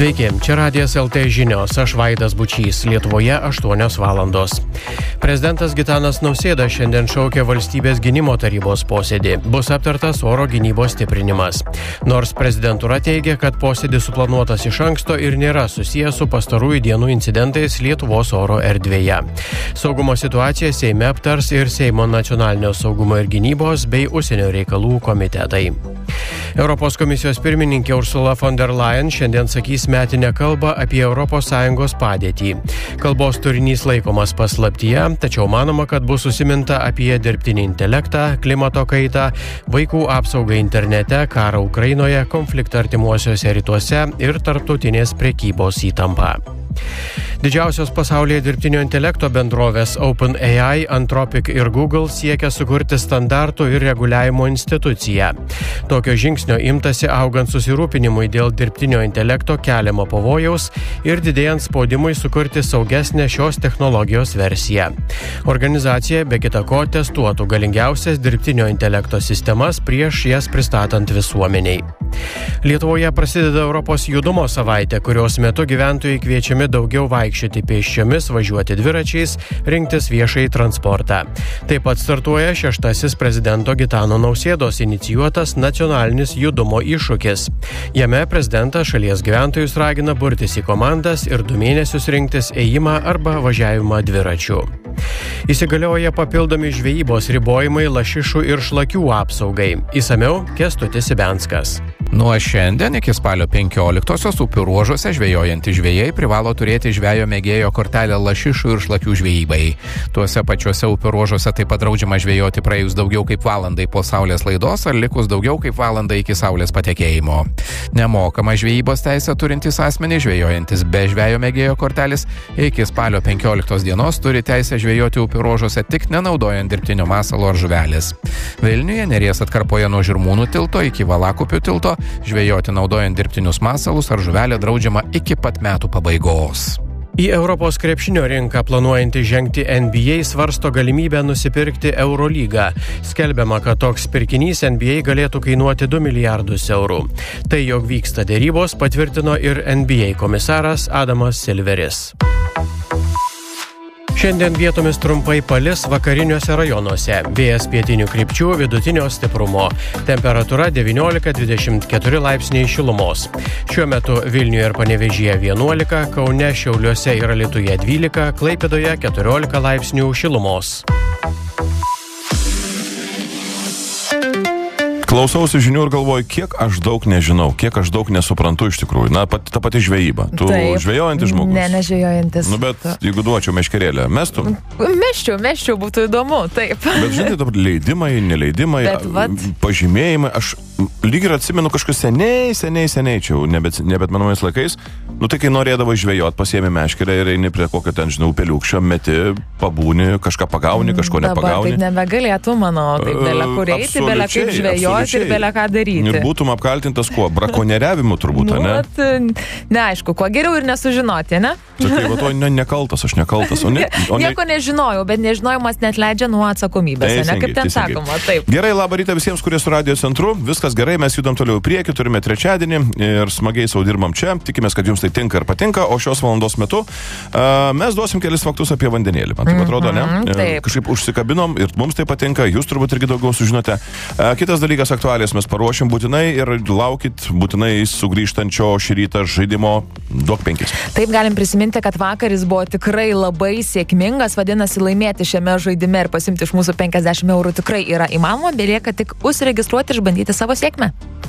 Sveiki, čia Radijas LT žinios, aš Vaidas Bučys, Lietuvoje 8 valandos. Prezidentas Gitanas Nausėda šiandien šaukia valstybės gynimo tarybos posėdį. Bus aptartas oro gynybos stiprinimas. Nors prezidentūra teigia, kad posėdis suplanuotas iš anksto ir nėra susijęs su pastarųjų dienų incidentais Lietuvos oro erdvėje. Saugumo situaciją Seime aptars ir Seimo nacionalinio saugumo ir gynybos bei užsienio reikalų komitetai. Europos komisijos pirmininkė Ursula von der Leyen šiandien sakys metinę kalbą apie ES padėtį. Kalbos turinys laikomas paslaptyje, tačiau manoma, kad bus užsiminta apie dirbtinį intelektą, klimato kaitą, vaikų apsaugą internete, karą Ukrainoje, konfliktą artimuosiuose rytuose ir tarptautinės prekybos įtampą. Didžiausios pasaulyje dirbtinio intelekto bendrovės OpenAI, Anthropic ir Google siekia sukurti standartų ir reguliavimo instituciją. Tokio žingsnio imtasi augant susirūpinimui dėl dirbtinio intelekto keliamo pavojaus ir didėjant spaudimui sukurti saugesnę šios technologijos versiją. Organizacija be kita ko testuotų galingiausias dirbtinio intelekto sistemas prieš jas pristatant visuomeniai. Lietuvoje prasideda Europos judumo savaitė, kurios metu gyventojai kviečiami daugiau vaikščioti pėsčiomis, važiuoti dviračiais, rinktis viešąjį transportą. Taip pat startuoja 6. prezidento Gitano Nausėdos inicijuotas nacionalinis judumo iššūkis. Jame prezidentas šalies gyventojus ragina burtis į komandas ir 2 mėnesius rinktis ėjimą arba važiavimą dviračiu. Įsigalioja papildomi žvejybos ribojimai lašišų ir šlakių apsaugai. Išsamiau Kęstutis Ibenskas. Nuo šiandien iki spalio 15-osios upių ruožuose žvejojantys žvejai privalo turėti žvejo mėgėjo kortelę lašišų ir šlakių žvejybai. Tuose pačiuose upių ruožuose taip pat draudžiama žvejoti praėjus daugiau kaip valandai po saulės laidos ar likus daugiau kaip valandai iki saulės patekėjimo. Nemokama žvejybos teisę turintys asmenys žvejojantis be žvejo mėgėjo kortelės iki spalio 15 dienos turi teisę žvejoti upių ruožuose tik nenaudojant dirbtinio masalo ar žuvelės. Vilniuje Neries atkarpoje nuo Žirmūnų tilto iki Valakupių tilto žvejoti naudojant dirbtinius masalus ar žuvelę draudžiama iki pat metų pabaigos. Į Europos krepšinio rinką planuojantį žengti NBA svarsto galimybę nusipirkti Eurolygą. Skelbiama, kad toks pirkinys NBA galėtų kainuoti 2 milijardus eurų. Tai, jog vyksta derybos, patvirtino ir NBA komisaras Adamas Silveris. Šiandien vietomis trumpai palis vakariniuose rajonuose. Vėjas pietinių krypčių vidutinio stiprumo. Temperatūra 19-24 laipsniai šilumos. Šiuo metu Vilniuje ir Panevėžyje 11, Kaune, Šiauliuose ir Alytuje 12, Klaipėdoje 14 laipsnių šilumos. Klausausi žinių ir galvoju, kiek aš daug nežinau, kiek aš daug nesuprantu iš tikrųjų. Na, ta pati žvejyba. Tu žvejojantis žmogus? Ne, nežvejojantis. Bet jeigu duočiau meškerėlę, mestum? Mesčiau, būtų įdomu, taip. Bet žinai, dabar leidimai, neleidimai, pažymėjimai, aš lyg ir atsimenu kažkas seniai čia, nebet manomais laikais, tai kai norėdavo žvejot, pasiemi meškerę ir eini prie kokio ten, upeliukščio, meti, pabūni, kažką pagauni, kažko nepagauni. Dabar taip nebegalėtų, taip belė kur eiti, belė kaip žvejoti ir belė ką daryti. Ir būtum apkaltintas kuo? Brakonieriavimu turbūt, ne? Neaišku, kuo geriau ir nesužinoti, ne? Sakai, va to nekaltas, aš nekaltas. Nieko nežinojau, bet nežinojimas net leidžia nuo atsakomybės, ne? Kaip ten sakoma, taip. Gerai, labą rytą visiems, kurie su Radio centru. Viskas gerai, mes judam toliau į priekį, turime trečiadienį ir smagiai sau dirbam čia. Tikimės, kad jums tai tinka ir patinka, o šios valandos metu mes duosim kelis faktus apie vandenėlį. Man taip atrodo, ne? Kažkaip užsikabinom ir mums tai patinka, jūs turbūt irgi daugiau sužinote. Kitas dalykas, aktualijas mes paruošim būtinai ir laukit būtinai sugrįžtančio šį rytą žaidimo Duok 5. Taip, galim prisiminti, kad vakaris buvo tikrai labai sėkmingas, vadinasi, laimėti šiame žaidime ir pasimti iš mūsų 50 eurų tikrai yra įmanoma, belieka tik užsiregistruoti ir išbandyti savo sėkmę.